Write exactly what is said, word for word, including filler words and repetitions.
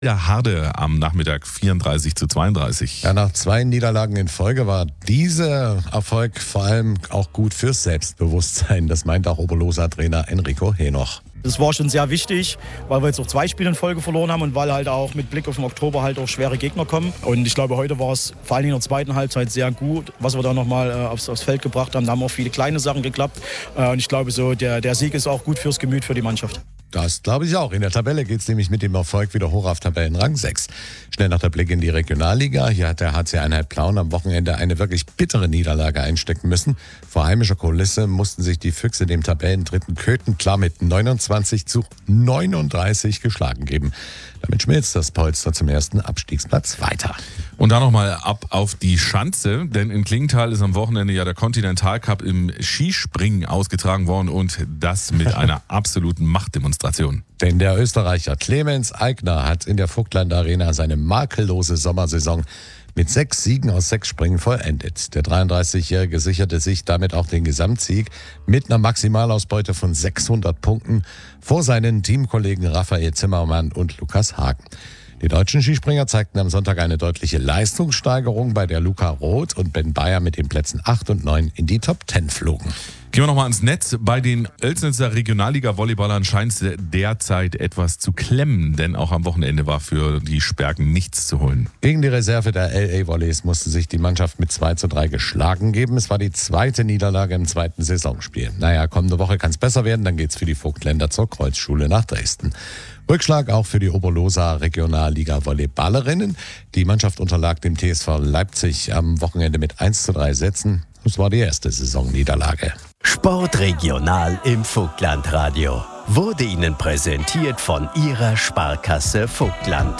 Ja, Harde am Nachmittag vierunddreißig zu zweiunddreißig. Ja, nach zwei Niederlagen in Folge war dieser Erfolg vor allem auch gut fürs Selbstbewusstsein. Das meint auch Oberloser-Trainer Enrico Henoch. Das war schon sehr wichtig, weil wir jetzt auch zwei Spiele in Folge verloren haben und weil halt auch mit Blick auf den Oktober halt auch schwere Gegner kommen. Und ich glaube, heute war es vor allem in der zweiten Halbzeit sehr gut, was wir da nochmal äh, aufs, aufs Feld gebracht haben. Da haben auch viele kleine Sachen geklappt. Äh, und ich glaube, so der, der Sieg ist auch gut fürs Gemüt für die Mannschaft. Das glaube ich auch. In der Tabelle geht es nämlich mit dem Erfolg wieder hoch auf Tabellenrang sechs. Schnell noch der Blick in die Regionalliga. Hier hat der H C Einheit Plauen am Wochenende eine wirklich bittere Niederlage einstecken müssen. Vor heimischer Kulisse mussten sich die Füchse dem Tabellendritten Köthen klar mit neunundzwanzig zu neununddreißig geschlagen geben. Damit schmilzt das Polster zum ersten Abstiegsplatz weiter. Und dann nochmal ab auf die Schanze, denn in Klingenthal ist am Wochenende ja der Continental Cup im Skispringen ausgetragen worden und das mit einer absoluten Machtdemonstration. Denn der Österreicher Clemens Eigner hat in der Vogtland Arena seine makellose Sommersaison mit sechs Siegen aus sechs Springen vollendet. Der dreiunddreißigjährige sicherte sich damit auch den Gesamtsieg mit einer Maximalausbeute von sechshundert Punkten vor seinen Teamkollegen Raphael Zimmermann und Lukas Hagen. Die deutschen Skispringer zeigten am Sonntag eine deutliche Leistungssteigerung, bei der Luca Roth und Ben Bayer mit den Plätzen acht und neun in die Top zehn flogen. Gehen wir nochmal ans Netz. Bei den Oelsnitzer Regionalliga-Volleyballern scheint es derzeit etwas zu klemmen, denn auch am Wochenende war für die Sperken nichts zu holen. Gegen die Reserve der L A Volleys musste sich die Mannschaft mit zwei zu drei geschlagen geben. Es war die zweite Niederlage im zweiten Saisonspiel. Naja, kommende Woche kann es besser werden, dann geht's für die Vogtländer zur Kreuzschule nach Dresden. Rückschlag auch für die Oberloser Regionalliga-Volleyballerinnen. Die Mannschaft unterlag dem T S V Leipzig am Wochenende mit eins zu drei Sätzen. Das war die erste Saisonniederlage. Sportregional im Vogtlandradio wurde Ihnen präsentiert von Ihrer Sparkasse Vogtland.